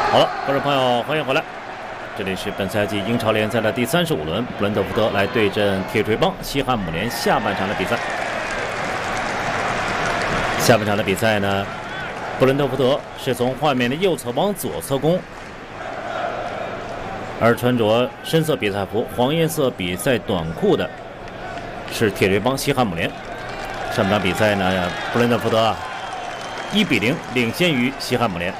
好了，观众朋友，欢迎回来，这里是本赛季英超联赛的第35轮，布伦特福德来对阵铁锤帮西汉姆联下半场的比赛。下半场的比赛呢，布伦特福德是从画面的右侧往左侧攻，而穿着深色比赛服、黄颜色比赛短裤的是铁锤帮西汉姆联。上半场比赛呢，布伦特福德1比0领先于西汉姆联。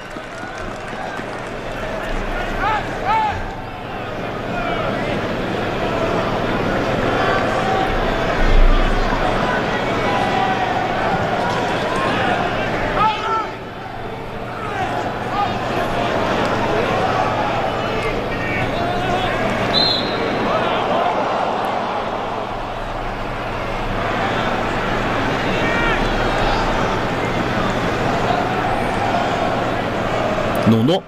努诺，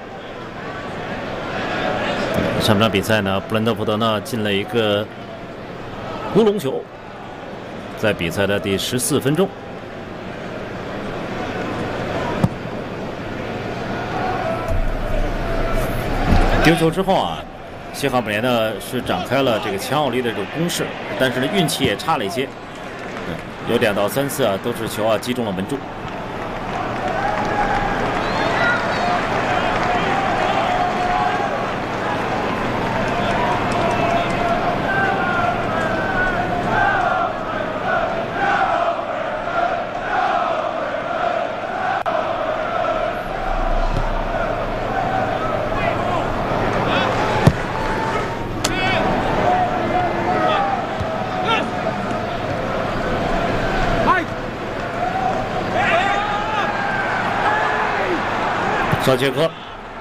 上半场比赛呢，布伦特福德呢进了一个乌龙球，在比赛的第14分钟。丢球之后啊，西汉姆联呢是展开了这个强有力的这个攻势，但是呢运气也差了一些，有2到3次啊都是球啊击中了门柱。小杰克，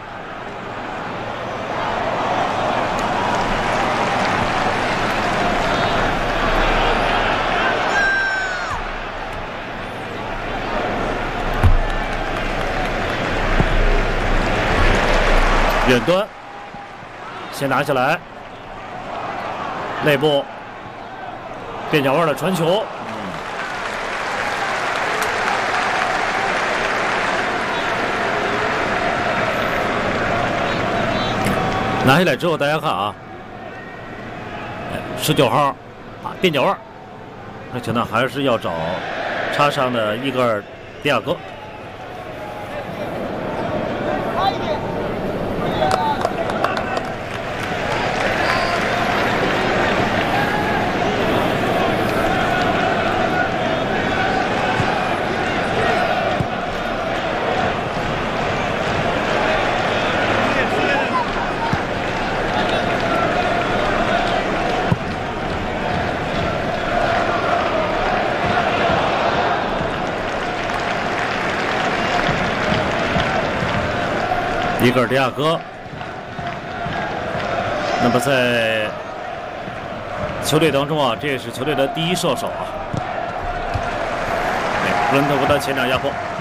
远端先拿下来，内部边角位的传球。拿下来之后，大家看啊，19号啊边角位，而且呢还是要找插上的伊戈尔·迪亚哥。伊戈尔·迪亚哥，那么在球队当中啊，这也是球队的第一射手啊。布伦特福德前场压迫。